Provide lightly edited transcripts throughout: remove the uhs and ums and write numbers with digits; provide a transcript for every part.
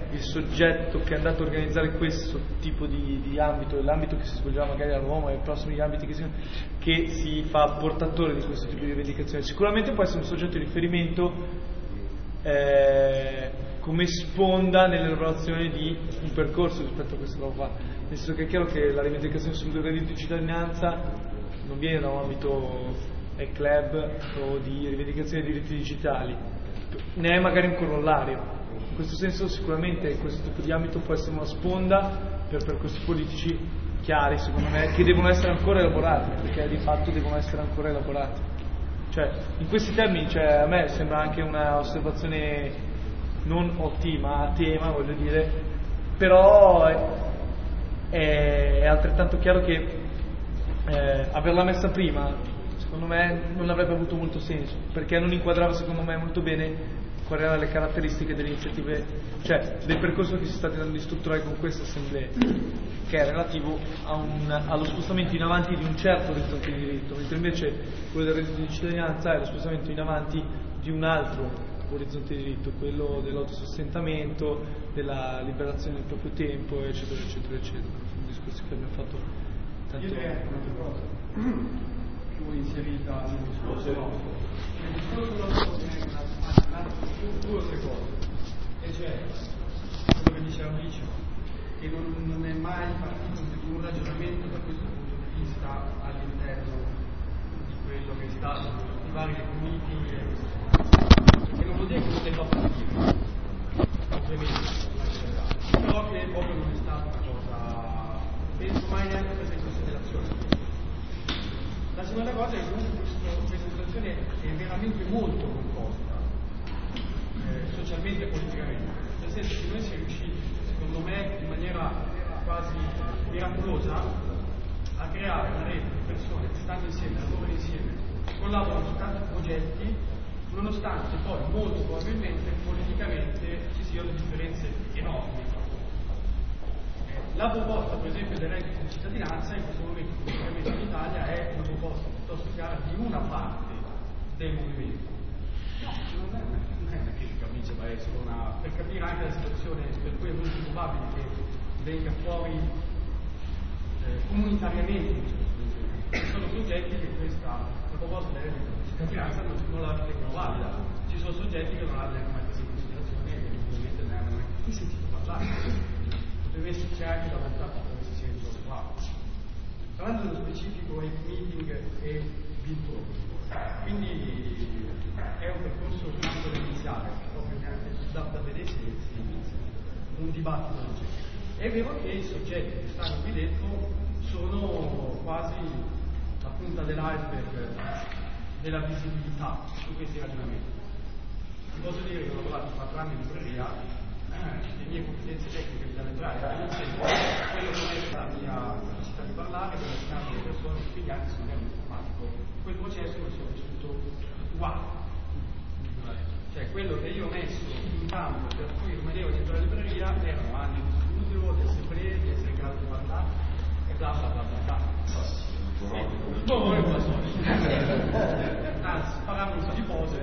il soggetto che è andato a organizzare questo tipo di ambito, l'ambito che si svolgerà magari a Roma e i prossimi ambiti che si fa portatore di questo tipo di rivendicazione. Sicuramente può essere un soggetto di riferimento come sponda nell'elaborazione di un percorso rispetto a questa roba qua. Nel senso che è chiaro che la rivendicazione sul reddito di cittadinanza non viene da un ambito club o di rivendicazione dei diritti digitali, ne è magari un corollario. In questo senso sicuramente questo tipo di ambito può essere una sponda per percorsi politici chiari, secondo me, che devono essere ancora elaborati, perché di fatto devono essere ancora elaborati. Cioè, in questi termini, a me sembra anche una osservazione non ottima a tema, voglio dire, però è altrettanto chiaro che averla messa prima, secondo me, non avrebbe avuto molto senso, perché non inquadrava, secondo me, molto bene quali erano le caratteristiche delle iniziative, cioè del percorso che si sta tentando di strutturare con queste assemblee, che è relativo allo spostamento in avanti di un certo orizzonte di diritto, mentre invece quello del reddito di cittadinanza è lo spostamento in avanti di un altro orizzonte di diritto, quello dell'autosostentamento, della liberazione del proprio tempo, eccetera, eccetera, eccetera. Sono discorsi che abbiamo fatto tanto. Io direi un'altra cosa più inserita nel discorso nostro. Nel discorso nostro viene due o tre cose, e cioè quello che diceva Alice, che non è mai partito un ragionamento da questo punto di vista all'interno di quello che è stato i vari meeting, che non vuol dire che non debba partire, ovviamente, però che proprio non è stata una cosa, penso mai neanche presa in considerazione. La seconda cosa è che questa situazione è veramente molto composta, socialmente e politicamente, nel senso che noi siamo riusciti, secondo me, in maniera quasi miracolosa, a creare una rete di persone che stanno insieme, lavorano insieme, collaborano su tanti progetti, nonostante poi molto probabilmente politicamente ci siano differenze enormi. La proposta, per esempio, del reddito di cittadinanza in questo momento politicamente in Italia è una proposta piuttosto chiara di una parte del movimento. No, non è una critica, amici, ma è solo per capire anche la situazione per cui è molto probabile che venga fuori comunitariamente. Ci sono soggetti che la proposta del reddito di cittadinanza non la ritengono valida, ci sono soggetti che non l'hanno mai presa in considerazione e che ovviamente non hanno mai sentito parlare. Potrebbe esserci anche la volontà che si sentono qua. Parlando nello specifico meeting e Bitcoin, quindi è un percorso tanto iniziale, proprio neanche da vedere se inizia un dibattito non c'è. È vero che i soggetti che stanno qui dentro sono quasi la punta dell'iceberg della visibilità su questi ragionamenti. Vi posso dire che ho lavorato 4 anni in libreria, le mie competenze tecniche da letteraria, non c'è quello che è la mia capacità di parlare, per assegnare le persone, quindi anche se non è un informatico, quel processo lo sono vissuto uguale. Cioè quello che io ho messo in campo per cui rimanevo dentro la libreria erano anni di studio, di assemblee, di essere in grado di parlare e bla bla bla bla. Non volevo la solita. Anzi, sparavo un po' di pose.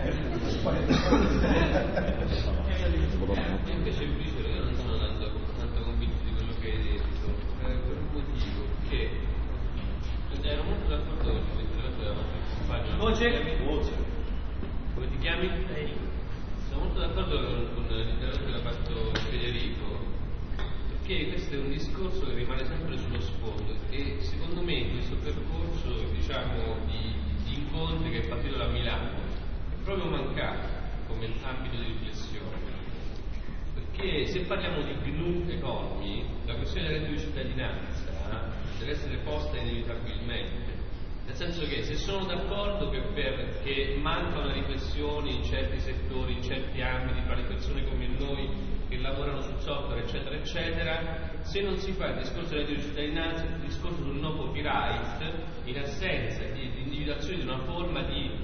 Invece io non sono tanto convinto di quello che hai detto, per un motivo che ero molto d'accordo con l'intervento della nostra compagna. Come ti chiami? Sono molto d'accordo con l'intervento che ha fatto Federico, perché questo è un discorso che rimane sempre sullo sfondo e secondo me questo percorso, diciamo, di incontri che è partito da Milano è proprio mancato come ambito di riflessione, perché se parliamo di GNU Economy la questione del reddito di cittadinanza deve essere posta inevitabilmente, nel senso che se sono d'accordo che mancano riflessioni in certi settori, in certi ambiti, tra le persone come noi che lavorano sul software, eccetera, eccetera, se non si fa il discorso del reddito di cittadinanza, il discorso sul no copyright, in assenza di individuazione di una forma di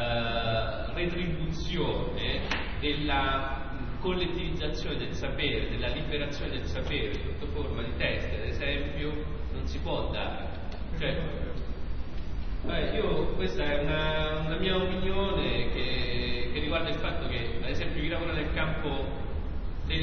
retribuzione della collettivizzazione del sapere, della liberazione del sapere sotto forma di test, ad esempio, non si può dare. Questa è una mia opinione che riguarda il fatto che, ad esempio, chi lavora nel campo